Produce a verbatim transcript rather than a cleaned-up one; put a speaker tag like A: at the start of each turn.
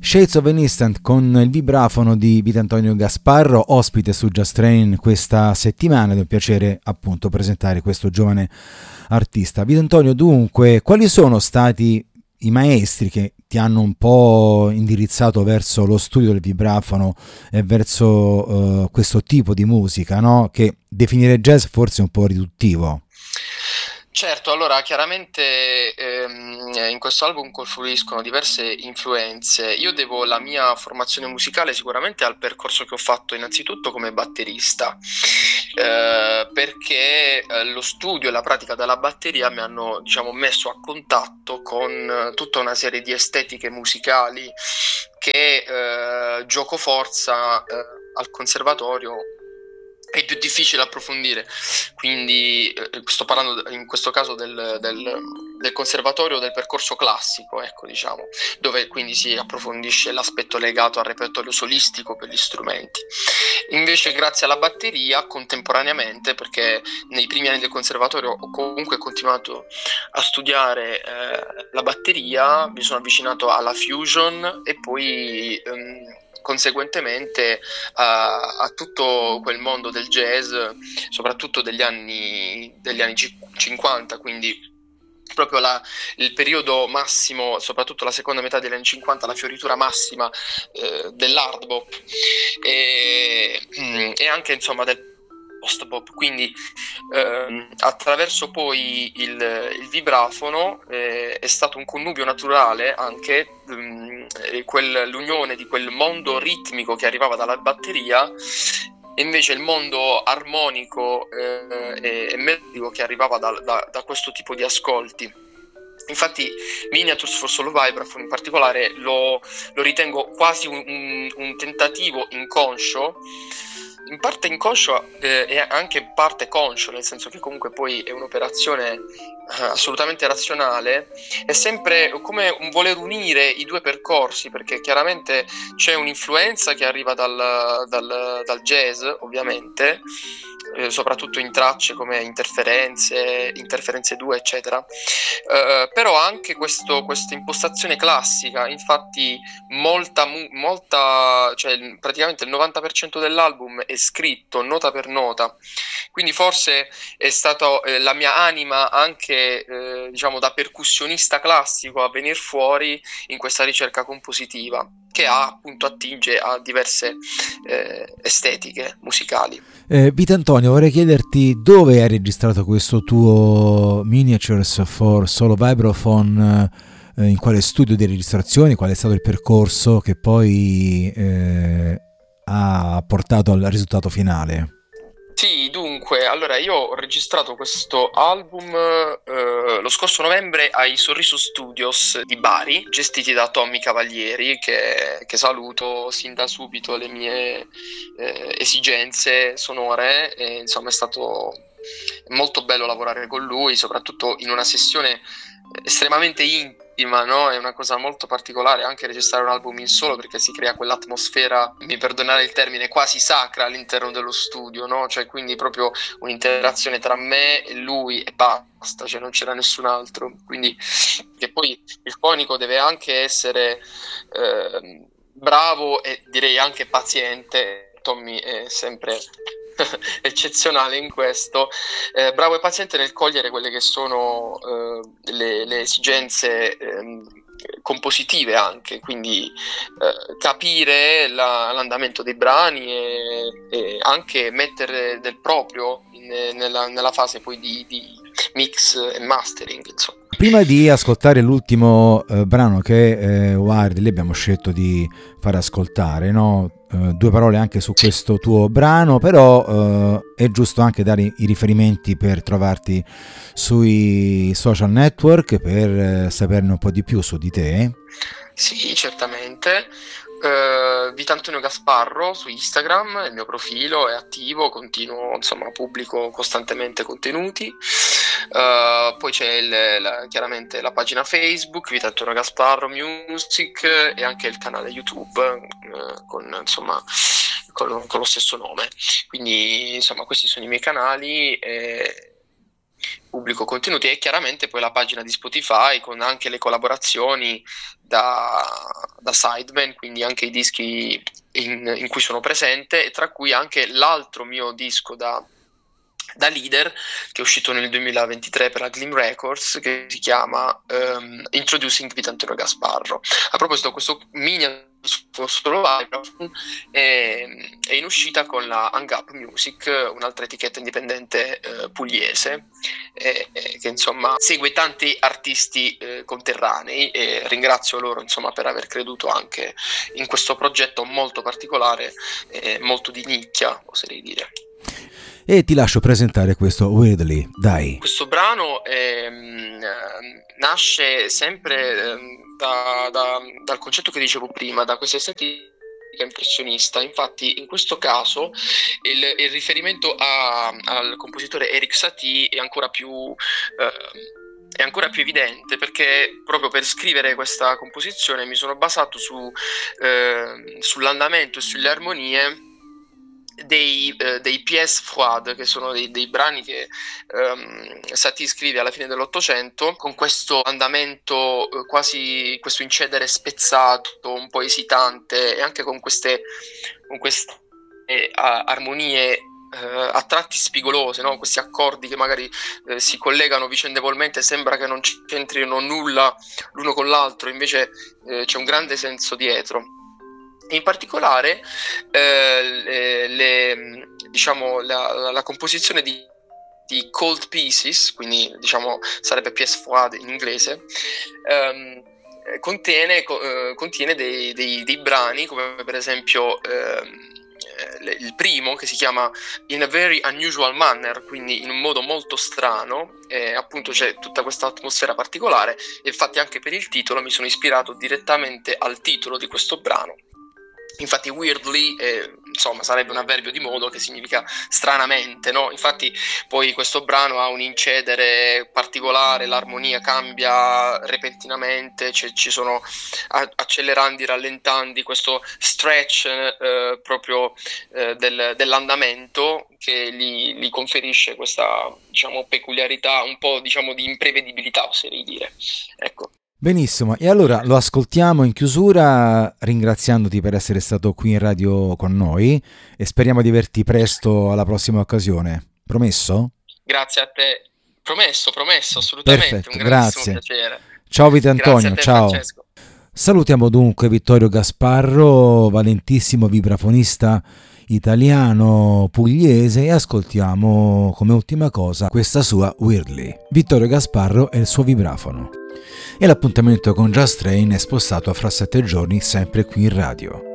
A: Shades of an Instant con il vibrafono di Vitantonio Gasparro, ospite su Just Train questa settimana. È un piacere appunto presentare questo giovane artista. Vitantonio, dunque, quali sono stati i maestri che ti hanno un po' indirizzato verso lo studio del vibrafono e verso uh, questo tipo di musica, no? Che definire jazz forse è un po' riduttivo.
B: Certo, allora chiaramente ehm, in questo album confluiscono diverse influenze. Io devo la mia formazione musicale sicuramente al percorso che ho fatto innanzitutto come batterista, eh, perché eh, lo studio e la pratica della batteria mi hanno, diciamo, messo a contatto con eh, tutta una serie di estetiche musicali che eh, gioco forza eh, al conservatorio è più difficile approfondire. Quindi eh, sto parlando in questo caso del, del, del conservatorio, del percorso classico, ecco, diciamo, dove quindi si approfondisce l'aspetto legato al repertorio solistico per gli strumenti. Invece grazie alla batteria contemporaneamente, perché nei primi anni del conservatorio ho comunque continuato a studiare eh, la batteria, mi sono avvicinato alla fusion e poi ehm, conseguentemente a, a tutto quel mondo del jazz, soprattutto degli anni, degli anni cinquanta, quindi proprio la, il periodo massimo, soprattutto la seconda metà degli anni cinquanta, la fioritura massima eh, dell'hard bop e, e anche insomma del post bop. Quindi eh, attraverso poi il, il vibrafono eh, è stato un connubio naturale anche mh, quel, l'unione di quel mondo ritmico che arrivava dalla batteria e invece il mondo armonico eh, e, e melodico che arrivava da, da, da questo tipo di ascolti. Infatti Miniatures for Solo Vibraphone in particolare lo, lo ritengo quasi un, un, un tentativo inconscio, in parte inconscio eh, e anche in parte conscio, nel senso che comunque poi è un'operazione eh, assolutamente razionale, è sempre come un voler unire i due percorsi, perché chiaramente c'è un'influenza che arriva dal, dal, dal jazz, ovviamente, eh, soprattutto in tracce come Interferenze, Interferenze due, eccetera, eh, però anche questo, questa impostazione classica. Infatti molta, molta, cioè praticamente il novanta per cento dell'album è scritto nota per nota, quindi forse è stata eh, la mia anima anche eh, diciamo da percussionista classico a venire fuori in questa ricerca compositiva che ha appunto attinge a diverse eh, estetiche musicali.
A: Eh, Vitantonio, vorrei chiederti dove hai registrato questo tuo Miniatures for Solo Vibraphone, eh, in quale studio di registrazione, qual è stato il percorso che poi eh, ha portato al risultato finale?
B: Sì, dunque, allora io ho registrato questo album eh, lo scorso novembre ai Sorriso Studios di Bari, gestiti da Tommy Cavalieri, che, che saluto sin da subito le mie eh, esigenze sonore, e, insomma è stato molto bello lavorare con lui, soprattutto in una sessione estremamente intima, no? È una cosa molto particolare anche registrare un album in solo, perché si crea quell'atmosfera, mi perdonare il termine, quasi sacra all'interno dello studio, no? Cioè quindi proprio un'interazione tra me e lui e basta, cioè non c'era nessun altro. Quindi che poi il fonico deve anche essere eh, bravo e direi anche paziente. Tommy è sempre eccezionale in questo, eh, bravo e paziente nel cogliere quelle che sono eh, le, le esigenze eh, compositive anche, quindi eh, capire la, l'andamento dei brani e, e anche mettere del proprio in, nella, nella fase poi di, di mix e mastering, insomma.
A: Prima di ascoltare l'ultimo eh, brano che eh, Wired lì abbiamo scelto di far ascoltare, no? eh, due parole anche su
B: Sì.
A: questo tuo brano, però eh, è giusto anche dare i riferimenti per trovarti sui social network per eh, saperne un po' di più su di te.
B: Sì, certamente. Uh, Vitantonio Gasparro su Instagram, il mio profilo è attivo, continuo, insomma, pubblico costantemente contenuti. Uh, poi c'è il, la, chiaramente la pagina Facebook Vitantonio Gasparro Music e anche il canale YouTube uh, con, insomma, con, con lo stesso nome. Quindi insomma questi sono i miei canali. E pubblico contenuti, e chiaramente poi la pagina di Spotify con anche le collaborazioni da, da sideman, quindi anche i dischi in, in cui sono presente, e tra cui anche l'altro mio disco da, da leader che è uscito nel duemilaventitré per la Gleam Records, che si chiama um, Introducing Vitantonio Gasparro. A proposito, questo mini solo live è, è in uscita con la Hang Up Music, un'altra etichetta indipendente eh, pugliese, eh, eh, che insomma segue tanti artisti eh, conterranei, e ringrazio loro insomma per aver creduto anche in questo progetto molto particolare e molto di nicchia, oserei dire.
A: E ti lascio presentare questo Weirdly, dai.
B: Questo brano ehm, nasce sempre ehm, da, da, dal concetto che dicevo prima, da questa estetica impressionista. Infatti in questo caso il, il riferimento a, al compositore Erik Satie è ancora più eh, è ancora più evidente, perché proprio per scrivere questa composizione mi sono basato su, eh, sull'andamento e sulle armonie dei, eh, dei pièces froides, che sono dei, dei brani che um, Satie scrive alla fine dell'Ottocento, con questo andamento eh, quasi, questo incedere spezzato, un po' esitante, e anche con queste, con queste eh, armonie Uh, a tratti spigolose, no? Questi accordi che magari uh, si collegano vicendevolmente, sembra che non c'entrino nulla l'uno con l'altro, invece uh, c'è un grande senso dietro. In particolare uh, le, le, diciamo la, la composizione di, di cold pieces, quindi diciamo sarebbe pièce froide in inglese, um, contiene, uh, contiene dei, dei, dei brani come per esempio uh, il primo, che si chiama In a Very Unusual Manner, quindi in un modo molto strano, e appunto c'è tutta questa atmosfera particolare, e infatti anche per il titolo mi sono ispirato direttamente al titolo di questo brano. Infatti weirdly eh, insomma sarebbe un avverbio di modo che significa stranamente, no? Infatti poi questo brano ha un incedere particolare, l'armonia cambia repentinamente, cioè, ci sono accelerandi, rallentandi, questo stretch eh, proprio eh, del, dell'andamento che gli, gli conferisce questa, diciamo, peculiarità, un po', diciamo, di imprevedibilità, oserei dire. Ecco.
A: Benissimo, e allora lo ascoltiamo in chiusura, ringraziandoti per essere stato qui in radio con noi, e speriamo di averti presto alla prossima occasione. Promesso?
B: Grazie a te. Promesso, promesso, assolutamente.
A: Perfetto,
B: un grandissimo
A: grazie.
B: piacere.
A: Ciao Vitantonio,
B: Grazie a te,
A: ciao.
B: Francesco.
A: Salutiamo dunque Vittorio Gasparro, valentissimo vibrafonista italiano pugliese, e ascoltiamo come ultima cosa questa sua Weirdly. Vittorio Gasparro e il suo vibrafono. E l'appuntamento con Just Train è spostato a fra sette giorni, sempre qui in radio.